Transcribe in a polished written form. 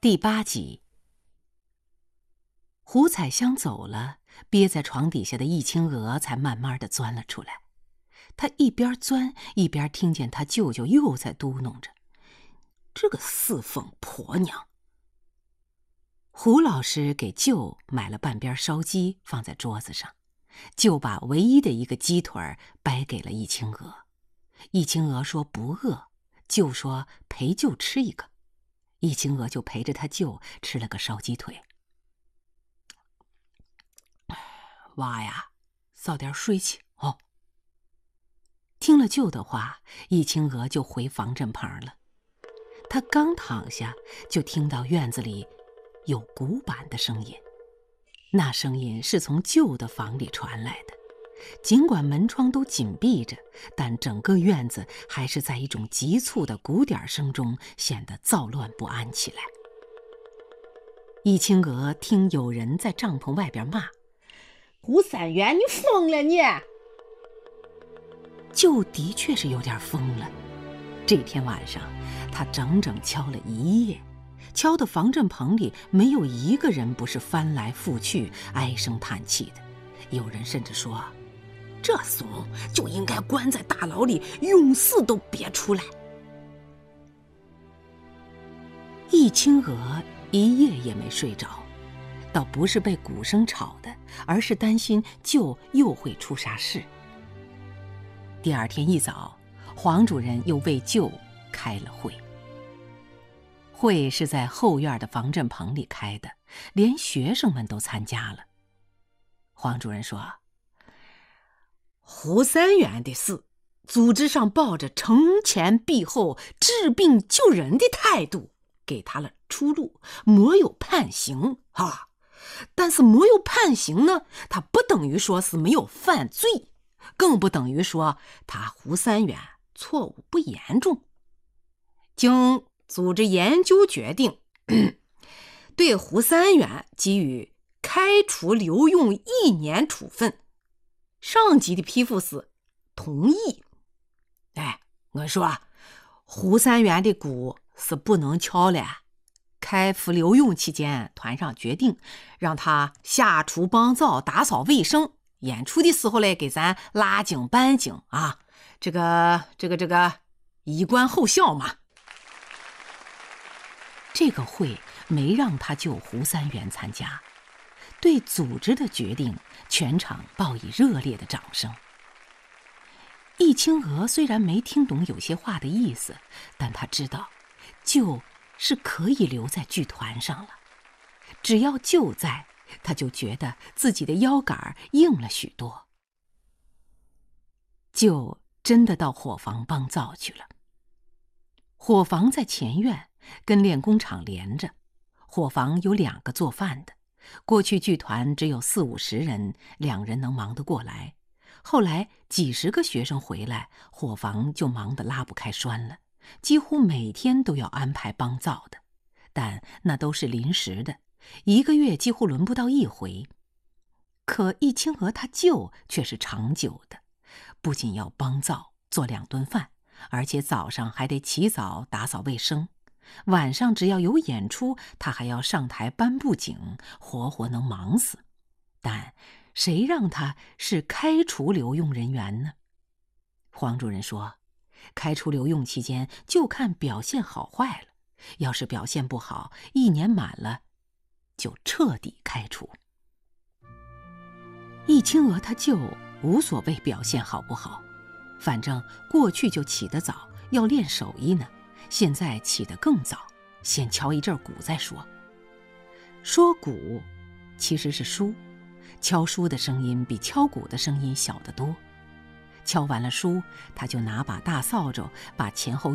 第8集。胡彩香走了，憋在床底下的易青娥才慢慢地钻了出来。她一边钻一边听见她舅舅又在嘟哝着：“这个侍奉婆娘。”胡老师给舅买了半边烧鸡放在桌子上，就把唯一的一个鸡腿掰给了易青娥。易青娥说不饿，舅说陪舅吃一个。易青娥就陪着他舅吃了个烧鸡腿。娃呀，早点睡去哦。听了舅的话，易青娥就回防震棚了。她刚躺下，就听到院子里有鼓板的声音，那声音是从舅的房里传来的。尽管门窗都紧闭着，但整个院子还是在一种急促的鼓点声中显得躁乱不安起来。易青娥听有人在帐篷外边骂：“ 胡三元，你疯了你！” 舅的确是有点疯了。这天晚上，他整整敲了一夜，敲的防震棚里没有一个人不是翻来覆去唉声叹气的。有人甚至说，这怂就应该关在大牢里，永世都别出来。易青娥一夜也没睡着，倒不是被鼓声吵的，而是担心舅又会出啥事。第二天一早，黄主任又为舅开了会。会是在后院的防震棚里开的，连学生们都参加了。黄主任说，胡三元的事，组织上抱着承前避后、治病救人的态度，给他了出路，没有判刑啊。但是没有判刑呢，他不等于说是没有犯罪，更不等于说他胡三元错误不严重。经组织研究决定，对胡三元给予开除留用1年处分。上级的批复是同意。我说胡三元的鼓是不能敲了。开除留用期间，团上决定让他下厨帮灶、打扫卫生，演出的时候嘞，给咱拉景搬景啊，这个以观后效嘛。这个会没让他舅胡三元参加，对组织的决定，全场报以热烈的掌声。易青娥虽然没听懂有些话的意思，但她知道舅是可以留在剧团上了。只要舅在，她就觉得自己的腰杆硬了许多。舅真的到伙房帮灶去了。伙房在前院，跟练功场连着。伙房有2个做饭的。过去剧团只有40-50人，2人能忙得过来。后来几十个学生回来，伙房就忙得拉不开栓了，几乎每天都要安排帮灶的。但那都是临时的，1个月几乎轮不到1回。可易青娥她舅却是长久的，不仅要帮灶做2顿饭，而且早上还得起早打扫卫生。晚上只要有演出，他还要上台搬布景，活活能忙死。但谁让他是开除留用人员呢？黄主任说，开除留用期间就看表现好坏了，要是表现不好，1年满了就彻底开除。易青娥他舅无所谓表现好不好，反正过去就起得早，要练手艺呢。现在起得更早，先敲一阵鼓再说。说鼓其实是书，敲书的声音比敲鼓的声音小得多。敲完了书，他就拿把大扫帚把前后